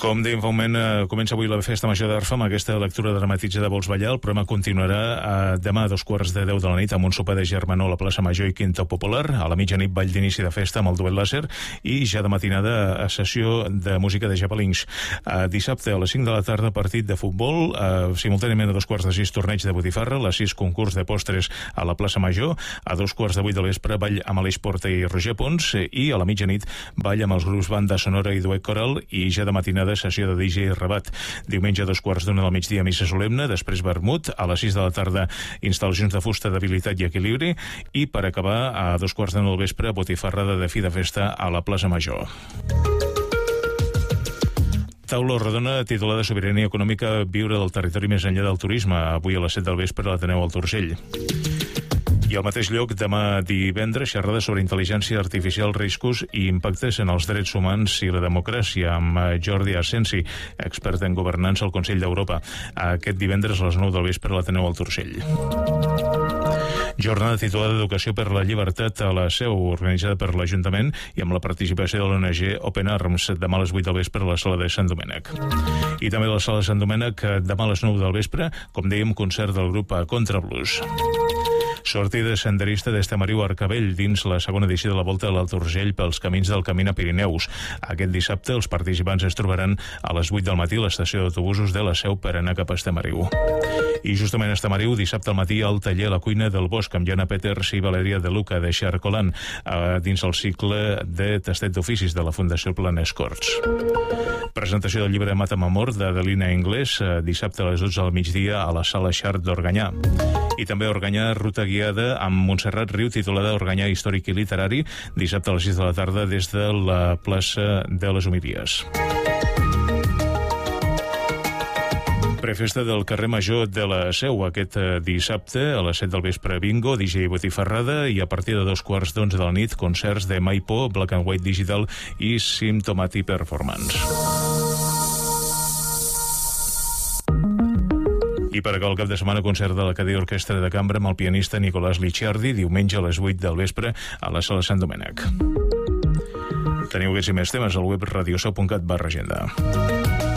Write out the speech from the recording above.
Com dèiem fa un moment, comença avui la Festa Major d'Arfa amb aquesta lectura dramatitzada de Vols Ballar. El programa continuarà demà a 2:45 de la nit amb un sopar de germanor a la plaça Major i Quinta Popular. A la mitjanit ball d'inici de festa amb el duet làser i ja de matinada a sessió de música de Japalings. Dissabte a les 5 de la tarda partit de futbol, simultàniament a 5:45 torneig de botifarra, a les 6 concurs de postres a la plaça Major, a 2:15 del vespre ball amb Aleix Porta i Roger Pons i a la mitjanit ball amb els grups Banda Sonora i Duet Coral i ja de matinada sessió de DJ i Rabat. Diumenge a 2:15 del migdia missa solemne, després vermut, a les 6 de la tarda instal·lacions de fusta d'habilitat i equilibri i per acabar a 2:15 del vespre botifarrada de fi de festa a la plaça Major. Taula rodona titulada Sobirania econòmica, viure del territori més enllà del turisme, avui a les 7 del vespre a l'Ateneu al Torcell. I al mateix lloc, demà divendres, xerrada sobre intel·ligència artificial, riscos i impactes en els drets humans i la democràcia, amb Jordi Asensi, expert en governança al Consell d'Europa. Aquest divendres a les 9 del vespre a l'Ateneu al Torcell. Jornada titulada Educació per la Llibertat a la Seu, organitzada per l'Ajuntament i amb la participació de l'ONG Open Arms, demà a les 8 del vespre a la sala de Sant Domènec. I també a la sala de Sant Domènec, demà a les 9 del vespre, com dèiem, concert del grup Contrablues. Sortida senderista d'Estamariu a Arcavell dins la segona edició de la Volta de l'Alt Urgell pels camins del Camí a Pirineus. Aquest dissabte els participants es trobaran a les 8 del matí a l'estació d'autobusos de la Seu per anar cap a Estamariu. I justament a Estamariu, dissabte al matí al taller La Cuina del Bosc amb Jana Peters i Valeria de Luca de Xarcolan dins el cicle de tastet d'oficis de la Fundació Planes Corts. Presentació del llibre Matam Amor d'Adelina Inglés dissabte a les 12 del migdia a la Sala Xart d'Organyà. I també a Organyà, ruta guiada amb Montserrat Riu titulada Organyà històric i literari dissabte a les 6 de la tarda des de la plaça de les Homiries. Prefesta del carrer Major de la Seu aquest dissabte a les 7 del vespre bingo, DJ botifarrada i a partir de 2:15 de la nit concerts de Maipo, Black and White Digital i Symptomati Performance. I per acabar el cap de setmana, concert de l'Acadèmia Orquestra de Cambra amb el pianista Nicolás Licciardi, diumenge a les 8 del vespre a la sala Sant Domènec. Teniu aquests i més temes al web radiosau.cat/agenda.